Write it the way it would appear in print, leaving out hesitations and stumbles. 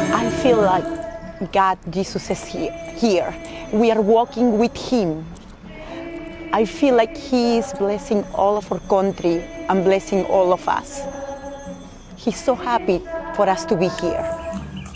I feel like God, Jesus is here. We are walking with Him. I feel like He is blessing all of our country and blessing all of us. He's so happy for us to be here.